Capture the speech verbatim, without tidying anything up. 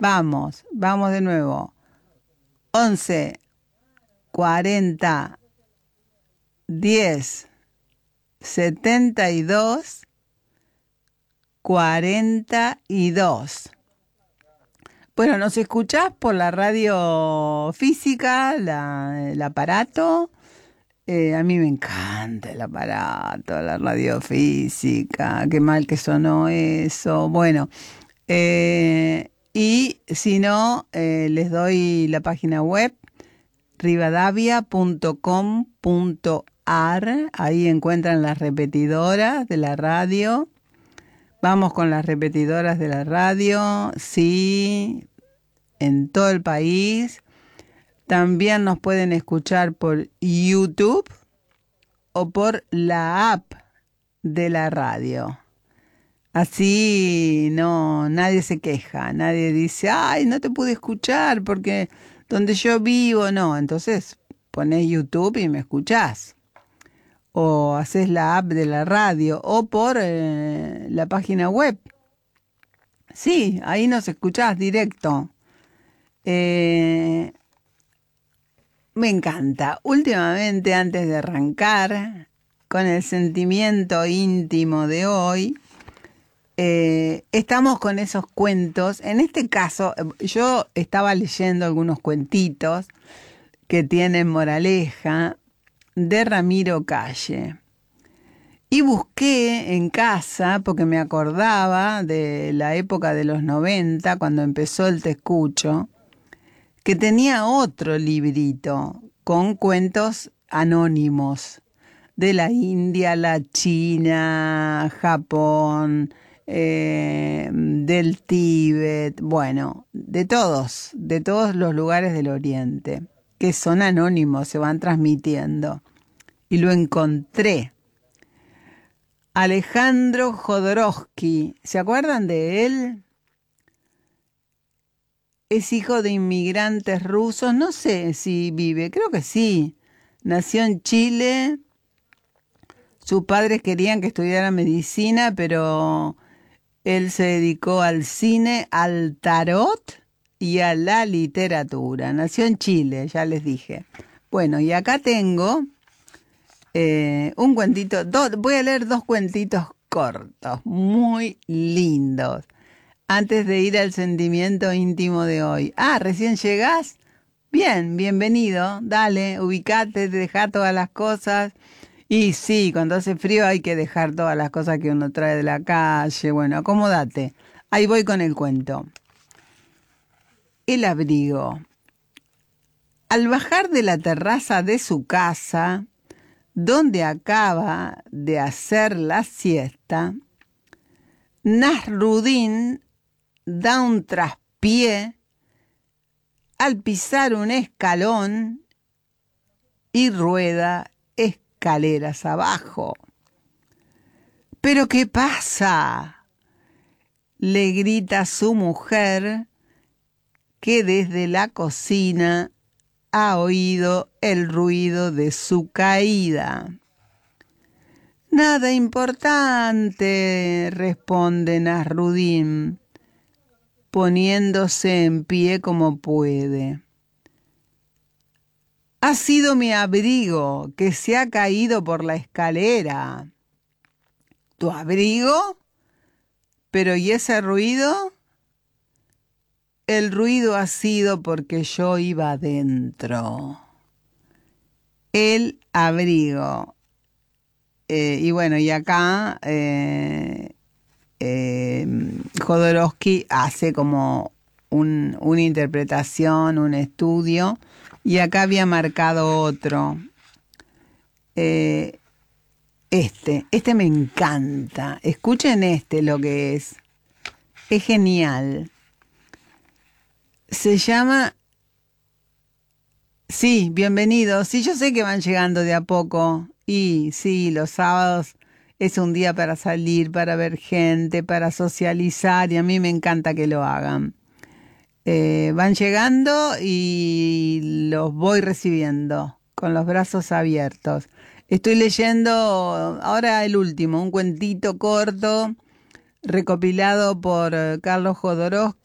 Vamos, vamos de nuevo. once, cuarenta, diez, setenta y dos, cuarenta y dos. Bueno, nos escuchás por la radio física, la, el aparato. Eh, a mí me encanta el aparato, la radio física. Qué mal que sonó eso. Bueno, eh, y si no, eh, les doy la página web rivadavia punto com punto ar. Ahí encuentran las repetidoras de la radio. Vamos con las repetidoras de la radio, sí, en todo el país. También nos pueden escuchar por YouTube o por la app de la radio. Así no, nadie se queja, nadie dice, ay, no te pude escuchar porque donde yo vivo, no. Entonces ponés YouTube y me escuchás. O haces la app de la radio o por eh, la página web. Sí, ahí nos escuchás directo. Eh, me encanta. Últimamente, antes de arrancar con el sentimiento íntimo de hoy, eh, estamos con esos cuentos. En este caso, yo estaba leyendo algunos cuentitos que tienen moraleja de Ramiro Calle. Y busqué en casa, porque me acordaba de la época de los noventa, cuando empezó el Te Escucho, que tenía otro librito con cuentos anónimos de la India, la China, Japón, eh, del Tíbet, bueno, de todos, de todos los lugares del Oriente, que son anónimos, se van transmitiendo. Y lo encontré. Alejandro Jodorowsky, ¿se acuerdan de él? Es hijo de inmigrantes rusos, no sé si vive, creo que sí. Nació en Chile, sus padres querían que estudiara medicina, pero él se dedicó al cine, al tarot y a la literatura. Nació en Chile, ya les dije. Bueno, y acá tengo eh, un cuentito, do, voy a leer dos cuentitos cortos, muy lindos, antes de ir al sentimiento íntimo de hoy. Ah, ¿recién llegás? Bien, bienvenido, dale, ubicate, deja todas las cosas. Y sí, cuando hace frío hay que dejar todas las cosas que uno trae de la calle. Bueno, acomódate. Ahí voy con el cuento. El abrigo. Al bajar de la terraza de su casa, donde acaba de hacer la siesta, Nasrudin da un traspié al pisar un escalón y rueda escaleras abajo. ¿Pero qué pasa?, le grita su mujer, que desde la cocina ha oído el ruido de su caída. Nada importante, responde Nasrudin, poniéndose en pie como puede. Ha sido mi abrigo que se ha caído por la escalera. ¿Tu abrigo? ¿Pero y ese ruido? El ruido ha sido porque yo iba adentro. El abrigo. Eh, y bueno, y acá eh, eh, Jodorowsky hace como un, una interpretación, un estudio, y acá había marcado otro. Eh, este, este me encanta. Escuchen este lo que es. Es genial. Se llama... Sí, bienvenidos. Sí, yo sé que van llegando de a poco. Y sí, los sábados es un día para salir, para ver gente, para socializar. Y a mí me encanta que lo hagan. Eh, van llegando y los voy recibiendo con los brazos abiertos. Estoy leyendo ahora el último, un cuentito corto recopilado por Carlos Jodorowsky.